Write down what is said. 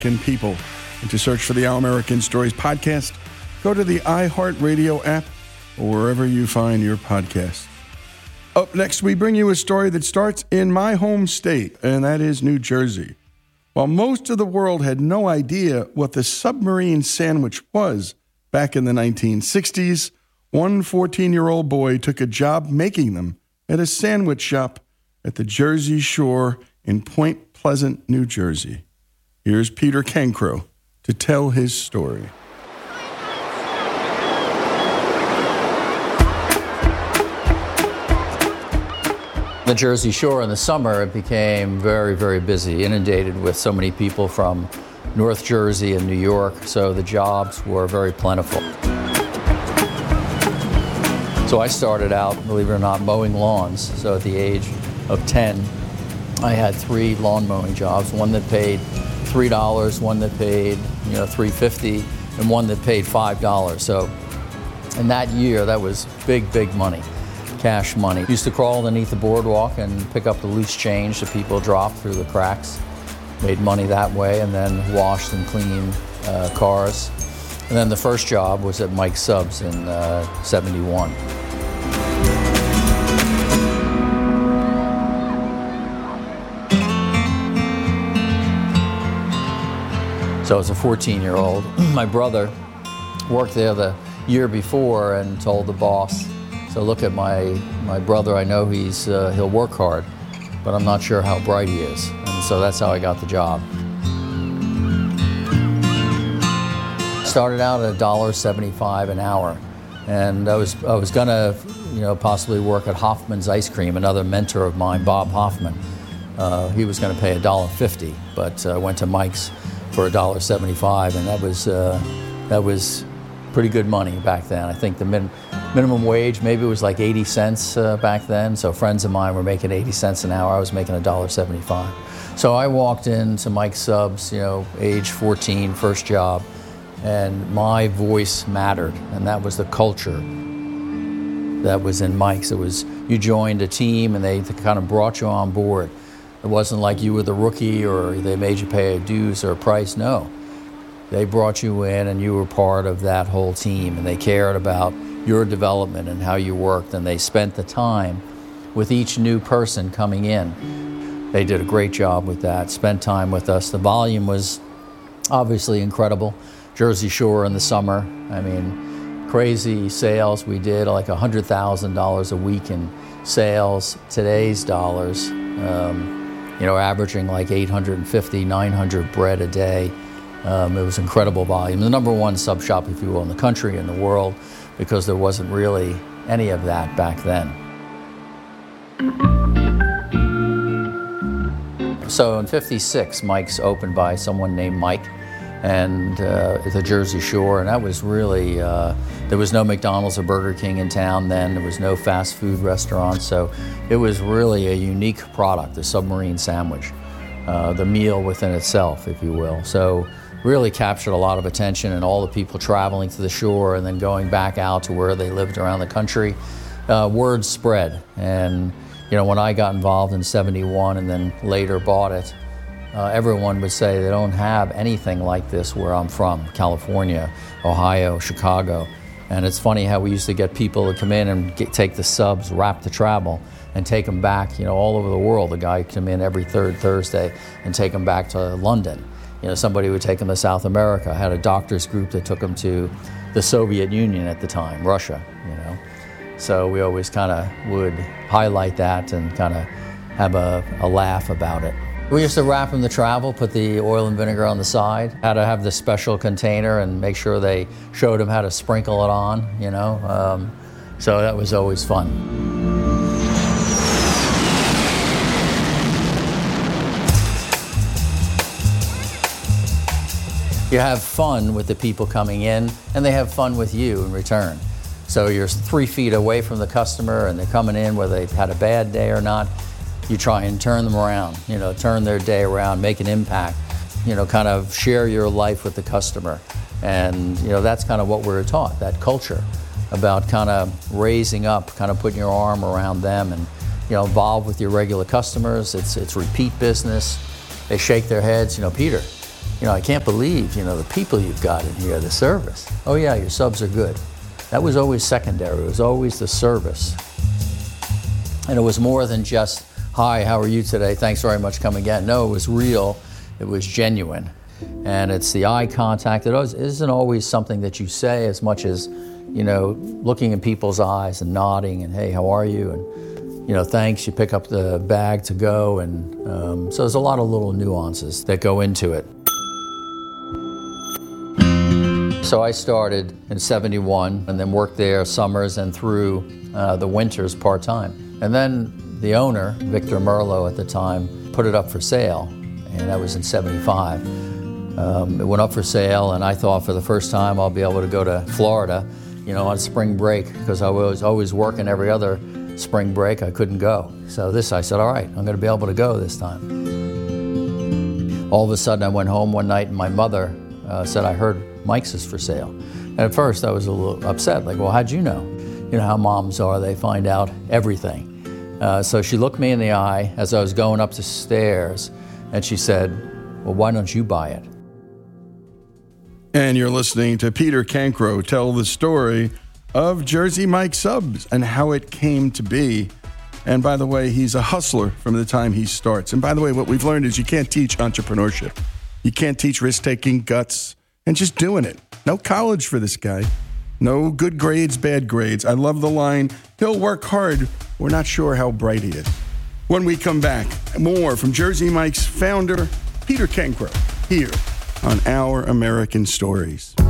American people. And to search for the Our American Stories podcast, go to the iHeartRadio app or wherever you find your podcasts. Up next, we bring you a story that starts in my home state, and that is New Jersey. While most of the world had no idea what the submarine sandwich was back in the 1960s, one 14-year-old boy took a job making them at a sandwich shop at the Jersey Shore in Point Pleasant, New Jersey. Here's Peter Cancro to tell his story. The Jersey Shore in the summer, it became very, very busy, inundated with so many people from North Jersey and New York, so the jobs were very plentiful. So I started out, believe it or not, mowing lawns. So at the age of 10, I had 3 lawn mowing jobs, one that paid $3, one that paid $3.50, and one that paid $5. So in that year, that was big, big money. Cash money. Used to crawl underneath the boardwalk and pick up the loose change that people dropped through the cracks. Made money that way, and then washed and cleaned cars. And then the first job was at Mike's Subs in 71. So as a 14-year-old, my brother worked there the year before and told the boss, so look at my brother, I know he'll work hard, but I'm not sure how bright he is. And so that's how I got the job. Started out at $1.75 an hour. And I was gonna, possibly work at Hoffman's Ice Cream, another mentor of mine, Bob Hoffman. He was gonna pay $1.50, but I went to Mike's for $1.75, and that was pretty good money back then. I think the minimum wage, maybe it was like 80 cents back then. So friends of mine were making 80 cents an hour. I was making $1.75. So I walked into Mike's Subs, age 14, first job, and my voice mattered. And that was the culture that was in Mike's. It was, you joined a team and they kind of brought you on board. It wasn't like you were the rookie or they made you pay a dues or a price. No. They brought you in and you were part of that whole team, and they cared about your development and how you worked, and they spent the time with each new person coming in. They did a great job with that, spent time with us. The volume was obviously incredible. Jersey Shore in the summer, crazy sales. We did like $100,000 a week in sales. Today's dollars, averaging like 850, 900 bread a day. It was incredible volume. The number one sub shop, if you will, in the country and the world, because there wasn't really any of that back then. So in '56, Mike's opened by someone named Mike, and at the Jersey Shore, and that was really, there was no McDonald's or Burger King in town then. There was no fast food restaurants, so it was really a unique product, the submarine sandwich, the meal within itself, if you will. So really captured a lot of attention, and all the people traveling to the shore and then going back out to where they lived around the country. Word spread, and when I got involved in '71 and then later bought it, everyone would say they don't have anything like this where I'm from, California, Ohio, Chicago. And it's funny how we used to get people to come in and take the subs, wrap the travel, and take them back, all over the world. The guy would come in every third Thursday and take them back to London. Somebody would take them to South America. I had a doctors group that took them to the Soviet Union at the time, Russia, So we always kind of would highlight that and kind of have a laugh about it. We used to wrap them to travel, put the oil and vinegar on the side, how to have the special container and make sure they showed them how to sprinkle it on, so that was always fun. You have fun with the people coming in, and they have fun with you in return. So you're 3 feet away from the customer, and they're coming in whether they've had a bad day or not. You try and turn them around, turn their day around, make an impact, kind of share your life with the customer. And, that's kind of what we're taught, that culture about kind of raising up, kind of putting your arm around them and, involved with your regular customers. It's repeat business. They shake their heads, Peter, I can't believe, the people you've got in here, the service. Oh yeah, your subs are good. That was always secondary. It was always the service. And it was more than just, hi, how are you today? Thanks very much, come again. No, it was real. It was genuine. And it's the eye contact. It isn't always something that you say as much as, looking in people's eyes and nodding and, hey, how are you? And, thanks, you pick up the bag to go. And so there's a lot of little nuances that go into it. So I started in 71 and then worked there summers and through the winters part-time. And then the owner, Victor Merlo at the time, put it up for sale, and that was in 75. It went up for sale, and I thought for the first time I'll be able to go to Florida, on spring break, because I was always working every other spring break. I couldn't go. So I said, all right, I'm going to be able to go this time. All of a sudden I went home one night and my mother said, I heard Mike's is for sale. And at first I was a little upset, like, well, how'd you know? You know how moms are, they find out everything. So she looked me in the eye as I was going up the stairs, and she said, well, why don't you buy it? And you're listening to Peter Cancro tell the story of Jersey Mike Subs and how it came to be. And by the way, he's a hustler from the time he starts. And by the way, what we've learned is you can't teach entrepreneurship. You can't teach risk-taking, guts, and just doing it. No college for this guy. No good grades, bad grades. I love the line, he'll work hard. We're not sure how bright he is. When we come back, more from Jersey Mike's founder, Peter Cancro, here on Our American Stories.